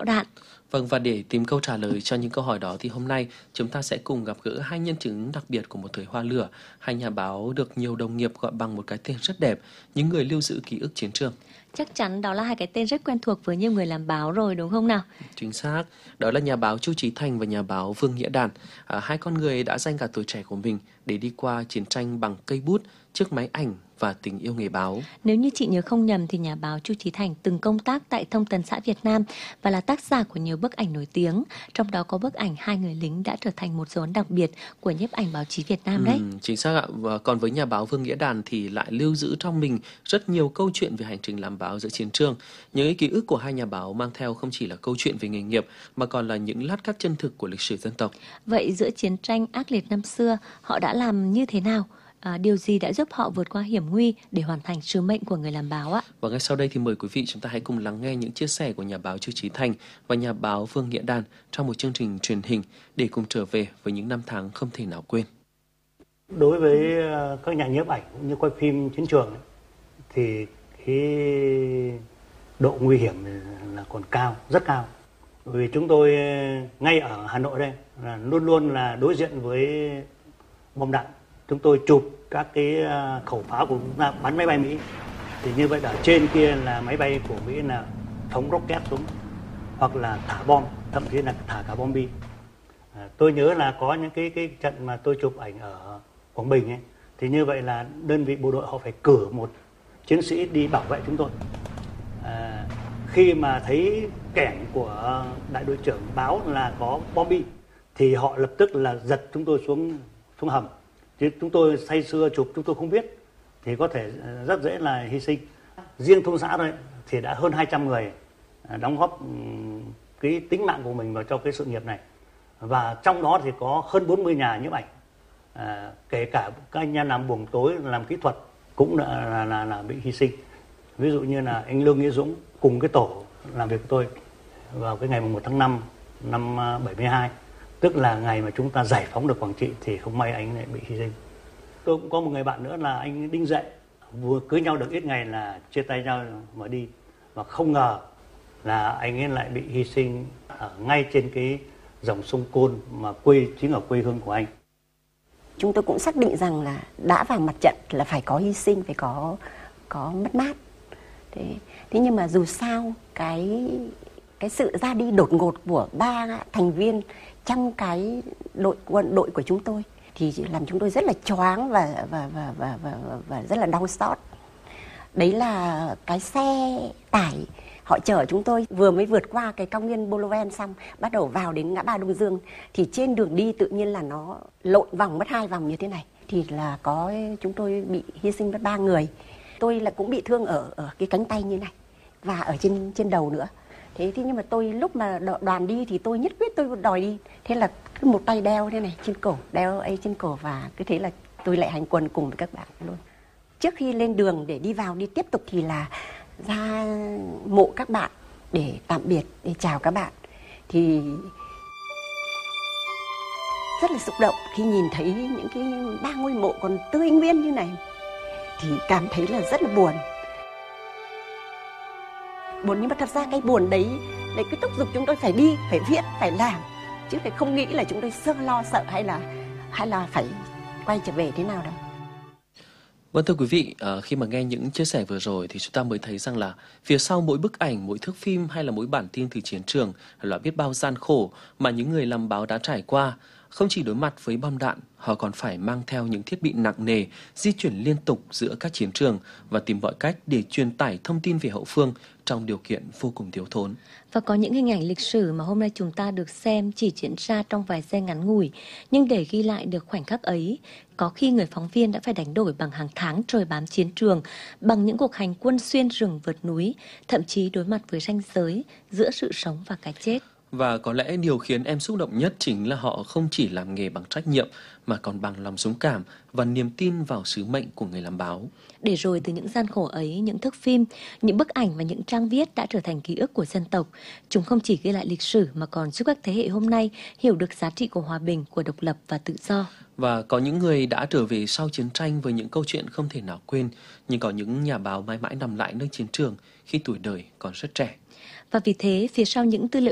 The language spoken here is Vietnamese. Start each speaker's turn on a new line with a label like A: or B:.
A: bão đạn.
B: Vâng, và để tìm câu trả lời cho những câu hỏi đó thì hôm nay chúng ta sẽ cùng gặp gỡ hai nhân chứng đặc biệt của một thời hoa lửa, hai nhà báo được nhiều đồng nghiệp gọi bằng một cái tên rất đẹp, những người lưu giữ ký ức chiến trường.
A: Chắc chắn đó là hai cái tên rất quen thuộc với nhiều người làm báo rồi đúng không nào?
B: Chính xác, đó là nhà báo Chu Chí Thành và nhà báo Vương Nghĩa Đàn. Hai con người đã dành cả tuổi trẻ của mình để đi qua chiến tranh bằng cây bút, chiếc máy ảnh và tình yêu nghề báo.
A: Nếu như chị nhớ không nhầm thì nhà báo Chu Chí Thành từng công tác tại Thông tấn xã Việt Nam và là tác giả của nhiều bức ảnh nổi tiếng, trong đó có bức ảnh hai người lính đã trở thành một dấu ấn đặc biệt của nhiếp ảnh báo chí Việt Nam đấy.
B: Chính xác ạ. Và còn với nhà báo Vương Nghĩa Đàn thì lại lưu giữ trong mình rất nhiều câu chuyện về hành trình làm báo giữa chiến trường. Những ký ức của hai nhà báo mang theo không chỉ là câu chuyện về nghề nghiệp mà còn là những lát cắt chân thực của lịch sử dân tộc.
A: Vậy giữa chiến tranh ác liệt năm xưa, họ đã làm như thế nào? Điều gì đã giúp họ vượt qua hiểm nguy để hoàn thành sứ mệnh của người làm báo ạ?
B: Và ngay sau đây thì mời quý vị chúng ta hãy cùng lắng nghe những chia sẻ của nhà báo Chu Chí Thành và nhà báo Vương Nghĩa Đàn trong một chương trình truyền hình để cùng trở về với những năm tháng không thể nào quên.
C: Đối với các nhà nhiếp ảnh cũng như quay phim chiến trường thì cái độ nguy hiểm là còn cao, rất cao. Bởi vì chúng tôi ngay ở Hà Nội đây là luôn luôn là đối diện với bom đạn. Chúng tôi chụp các cái khẩu pháo của chúng ta bắn máy bay Mỹ. Thì như vậy ở trên kia là máy bay của Mỹ là phóng rocket xuống hoặc là thả bom, thậm chí là thả cả bom bi. Tôi nhớ là có những cái trận mà tôi chụp ảnh ở Quảng Bình ấy, thì như vậy là đơn vị bộ đội họ phải cử một chiến sĩ đi bảo vệ chúng tôi. Khi mà thấy kẻng của đại đội trưởng báo là có bom bi thì họ lập tức là giật chúng tôi xuống hầm. Chứ chúng tôi say sưa chụp chúng tôi không biết thì có thể rất dễ là hy sinh. Riêng thôn xã thôi thì đã hơn 200 người đóng góp cái tính mạng của mình vào cho cái sự nghiệp này. Và trong đó thì có hơn 40 nhà nhiếp ảnh. Kể cả các anh em làm buồng tối, làm kỹ thuật cũng là bị hy sinh. Ví dụ như là anh Lương Nghĩa Dũng cùng cái tổ làm việc với tôi vào cái ngày 1 tháng 5 năm 72, tức là ngày mà chúng ta giải phóng được Quảng Trị thì không may anh lại bị hy sinh. Tôi cũng có một người bạn nữa là anh Đinh Dậy, vừa cưới nhau được ít ngày là chia tay nhau mà đi, và không ngờ là anh ấy lại bị hy sinh ở ngay trên cái dòng sông Côn mà chính ở quê hương của anh.
D: Chúng tôi cũng xác định rằng là đã vào mặt trận là phải có hy sinh, phải có mất mát. Thế nhưng mà dù sao cái sự ra đi đột ngột của 3 thành viên trong cái quân đội của chúng tôi thì làm chúng tôi rất là choáng và rất là đau xót. Đấy là cái xe tải họ chở chúng tôi vừa mới vượt qua cái cao nguyên Boloven xong, bắt đầu vào đến ngã ba Đông Dương thì trên đường đi tự nhiên là nó lộn vòng mất 2 vòng như thế này, thì là có chúng tôi bị hy sinh mất 3 người. Tôi là cũng bị thương ở cái cánh tay như này và ở trên đầu nữa. Thế nhưng mà tôi lúc mà đoàn đi thì tôi nhất quyết tôi đòi đi. Thế là cứ một tay đeo thế này trên cổ, đeo ấy trên cổ, và cứ thế là tôi lại hành quân cùng với các bạn luôn. Trước khi lên đường để đi vào đi tiếp tục thì là ra mộ các bạn để tạm biệt, để chào các bạn. Thì rất là xúc động khi nhìn thấy những cái 3 ngôi mộ còn tươi nguyên như này, thì cảm thấy là rất là buồn. Nhưng mà thật ra cái buồn đấy cứ thúc giục chúng tôi phải đi, phải viết, phải làm, chứ phải không nghĩ là chúng tôi lo sợ hay là phải quay trở về thế nào đâu.
B: Vâng, thưa quý vị, khi mà nghe những chia sẻ vừa rồi thì chúng ta mới thấy rằng là phía sau mỗi bức ảnh, mỗi thước phim hay là mỗi bản tin từ chiến trường là biết bao gian khổ mà những người làm báo đã trải qua. Không chỉ đối mặt với bom đạn, họ còn phải mang theo những thiết bị nặng nề, di chuyển liên tục giữa các chiến trường và tìm mọi cách để truyền tải thông tin về hậu phương trong điều kiện vô cùng thiếu thốn.
A: Và có những hình ảnh lịch sử mà hôm nay chúng ta được xem chỉ diễn ra trong vài giây ngắn ngủi, nhưng để ghi lại được khoảnh khắc ấy, có khi người phóng viên đã phải đánh đổi bằng hàng tháng trời bám chiến trường, bằng những cuộc hành quân xuyên rừng vượt núi, thậm chí đối mặt với ranh giới giữa sự sống và cái chết.
B: Và có lẽ điều khiến em xúc động nhất chính là họ không chỉ làm nghề bằng trách nhiệm mà còn bằng lòng dũng cảm và niềm tin vào sứ mệnh của người làm báo.
A: Để rồi từ những gian khổ ấy, những thước phim, những bức ảnh và những trang viết đã trở thành ký ức của dân tộc. Chúng không chỉ ghi lại lịch sử mà còn giúp các thế hệ hôm nay hiểu được giá trị của hòa bình, của độc lập và tự do.
B: Và có những người đã trở về sau chiến tranh với những câu chuyện không thể nào quên, nhưng có những nhà báo mãi mãi nằm lại nơi chiến trường khi tuổi đời còn rất trẻ.
A: Và vì thế, phía sau những tư liệu